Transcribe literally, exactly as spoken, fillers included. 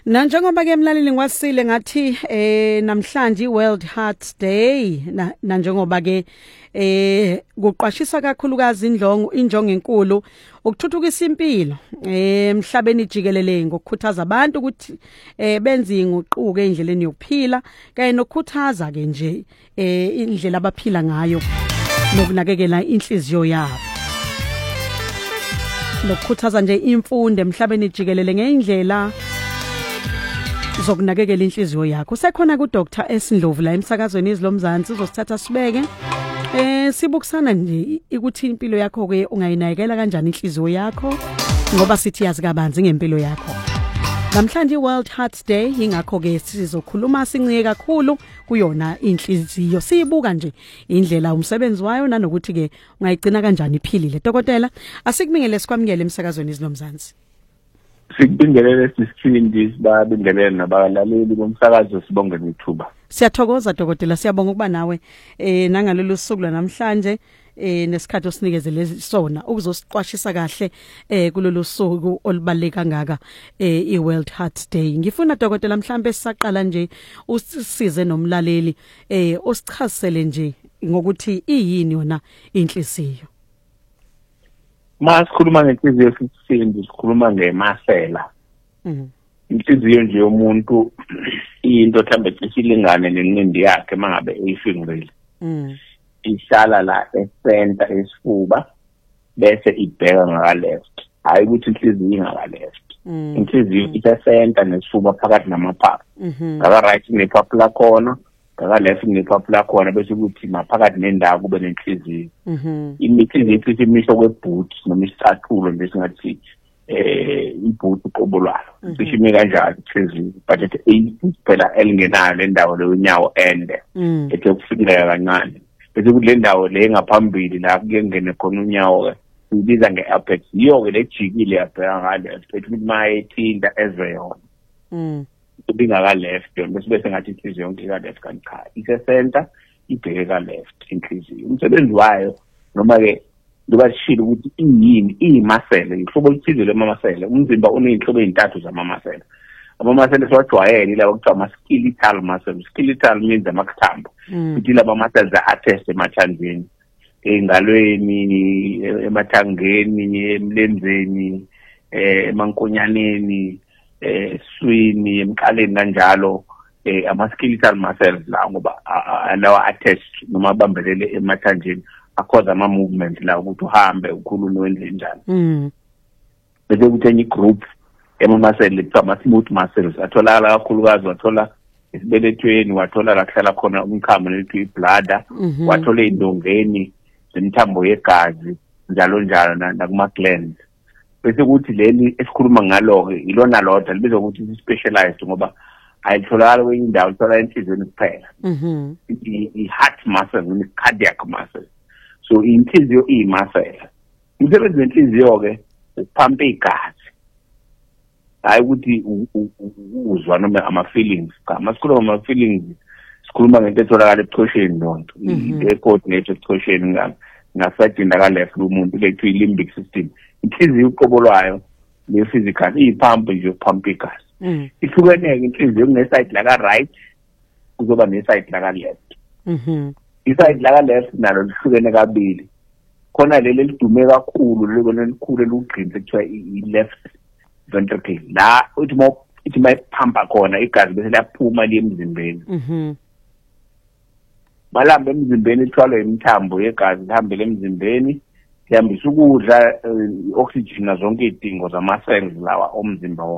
Na njengoba ke emlaleli ngwasile ngathi eh namhlanje World Heart Day na, na njengoba ke eh kuqwashisa kakhulukazi indlongo injongo enkulu ukuthuthukisa impilo eh emhlabeni jikelele ngokukhuthaza abantu ukuthi eh benze inguquko endleleni yokuphila kanye nokukhuthaza ke nje eh indlela abaphila ngayo nokunakekela inhliziyo yabo nokukhuthaza nje imfundo emhlabeni jikelele ngeindlela zokunakekela inhliziyo yakho. Sekhona ku Doctor Esindlovu la emsakazweni izilomzansi uzosithatha sibeke eh sibukisana nje ukuthi impilo yakho ke ungayinakekela kanjani inhliziyo yakho ngoba sithi yazi kabanzi ngempilo yakho. Namhlanje World Heart Day ingakho ke sizokhuluma sincike kakhulu kuyona inhliziyo. Siyibuka nje indlela umsebenzi wayo nanokuthi ke ungayigcina kanjani iphilile. Dokotela, asikubingele sikwamukele emsakazweni izilomzansi. Sikubingelele sisithindi sibabingelele nabalaleli bomsakazo sibonge nethuba. Siyathokoza dokotela, siyabonga ukuba nawe eh nangalolu suku namhlanje eh nesikhathi osinikezele sona ukuzosiqwashisa kahle eh kulolu suku olubaleka kangaka eh iWorld Heart Day. Ngifuna dokotela mhlambe sisaqala nje usisize nomlaleli eh osichazisele nje ngokuthi iyini yona inhliziyo. Masikhuluma ngenhliziyo sisindi sikhuluma ngemasela. Mhm. Inhliziyo nje yomuntu into thambe isilingane nencindi yakhe mangabe eyifingile. Mhm. Ishala la e-center esifuba bese ibheka ngaka left. Hayi ukuthi inhliziyo ingaka left. Inhliziyo ise-center nesifuba phakathi namaphaphu. Mhm. Ngaka right nephaphu lakhona, ngaka left nephaphu lakhona bese kuthi maphakathi nendawo kube nenhliziyo. Mhm. Inhliziyo ithi imisho kweboot noma isathulo nje singathi eh ibhoot uqobolwayo. Sishime kanjalo inhliziyo but at eight phela elingenayo le ndawo le unyawo ende. Ethe kufikela kancane. Bese kule ndawo le ngaphambili la kuyengene khona unyawo ke ibiza ngeapex iyo ke lejikile yabheka ngale ethi mayethinda ezeyona. Mhm. Ubingaka left yona bese bese ngathi inhliziyo yonke ka left kanti cha ise center ibheke ka left inhliziyo. Umsebenzi wayo noma ke ngoba sishilo ukuthi iyini iyimasela ihlobo lithize lemamasela. Umzimba uneyinhlobo ezintathu zamamasela. Amamasela siwajwayele lawo kuthiwa ama skeletal muscles. Skeletal means amakuthambo. Ukuthi laba muscles a-attached emathanjeni, engalweni, emathangeni, emlenzeni, emankonyaneni, eswini, emqaleni kanjalo ama skeletal muscles la ngoba lawa attached noma bambelele emathanjeni akhoza ama movement la ukuthi uhambe ukhulume wenze njani. Mhm. Bese kuthi enye group emamasela kuthiwa ama smooth muscles atholakala kakhulukazi wathola esibelethweni, wathola la kuhlala khona umkhamo lethu ibladder, wathola indongeni zemithambo yegazi njalo njalo nakuma glands. Bese kuthi leli esikhuluma ngalo ke ilona lodwa libizwa ukuthi specialized ngoba ayitholakala kwenye indawo ithola enhlizweni kuphela. Mhm. I-heart muscle noma cardiac muscle. So inhliziyo iyimasela. Umsebenzi wenhliziyo ke upampa igazi. Hayi ukuthi uzwa noma ama feelings. Kama sikhuluma ama feelings sikhuluma ngento etholakala ebuchosheni lonto. I-coordinate ebuchosheni ngam ngasadinda ka left umuntu lethu limbic system. Inhliziyo uqobolwayo le physical ipump nje upampa igazi. Ihlukene ke inhliziyo kuneside la ka right kuzoba neside la ka left. Mhm. Iside la ka left nalo lihlukene kabili. Khona leli lidume kakhulu libona elikhulu elugqinze kuthiwa i-left ventricle. La uthi mo ithi mayiphampa khona igazi bese liyaphuma liye emzimbeni. Mhm. Balamba emzimbeni ithwalwa imithambo yegazi lihambele emzimbeni lihambisa ukudla oxygen na zonke izidingo zama cells lawa omzimba.